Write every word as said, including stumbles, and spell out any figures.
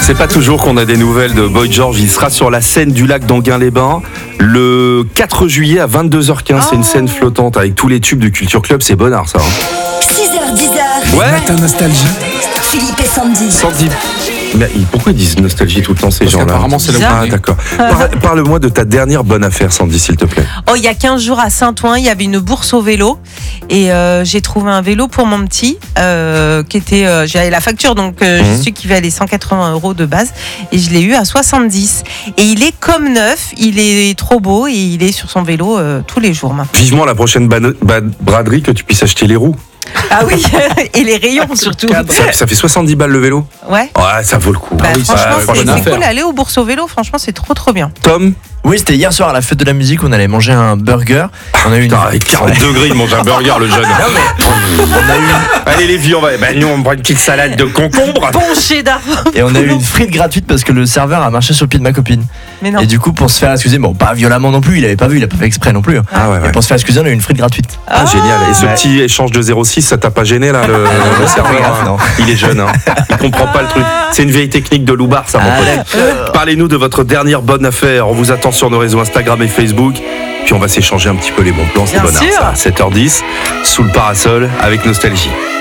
C'est pas toujours qu'on a des nouvelles de Boy George. Il sera sur la scène du lac d'Anguin-les-Bains le quatre juillet à vingt-deux heures quinze. Oh. C'est une scène flottante avec tous les tubes de Culture Club. C'est bonnard, ça. Hein. six heures, dix heures. Ouais. Matin nostalgie. Philippe et Sandy. Sandy. Mais pourquoi ils disent nostalgie tout le temps, ces Parce gens-là? qu'apparemment, c'est la Ah, d'accord. Par- Parle-moi de ta dernière bonne affaire, Sandy, s'il te plaît. Oh, il y a quinze jours à Saint-Ouen, il y avait une bourse au vélo et euh, j'ai trouvé un vélo pour mon petit euh, qui était, euh, j'avais la facture donc euh, Mmh. j'ai su qu'il valait cent quatre-vingts euros de base et je l'ai eu à soixante-dix et il est comme neuf, il est trop beau et il est sur son vélo euh, tous les jours maintenant. Vivement la prochaine ban- ba- braderie que tu puisses acheter les roues. Ah oui, et les rayons surtout. Ça, ça fait soixante-dix balles le vélo. Ouais. Ouais, ça vaut le coup. Bah, Ah oui, franchement, ouais, c'est, bonne c'est affaire. cool. Aller aux bourses au vélo, franchement, c'est trop trop bien. Tom, Oui, c'était hier soir à la fête de la musique, on allait manger un burger. On a eu une... putain, avec quarante degrés, il mange un burger, le jeune. on a eu Allez, les vieux, on va. Bah, nous, on prend une petite salade de concombre. Bon cheddar. et on a eu une frite gratuite parce que le serveur a marché sur le pied de ma copine. Mais non. Et du coup, pour se faire excuser, bon, pas violemment non plus, il avait pas vu, il a pas fait exprès non plus. Ah ouais, Et ouais. pour se faire excuser, on a eu une frite gratuite. Ah, génial. Et ce Ouais. petit échange de zéro six, ça t'a pas gêné, là, le, le serveur, grave, hein. non. Il est jeune, hein. Il comprend pas le truc. C'est une vieille technique de loupard, ça, mon Ah, pote. d'accord. Parlez-nous de votre dernière bonne affaire. On vous attend sur nos réseaux Instagram et Facebook. Puis on va s'échanger un petit peu les bons plans, c'est Bien bonnard, sûr. ça. sept heures dix, sous le parasol, avec nostalgie.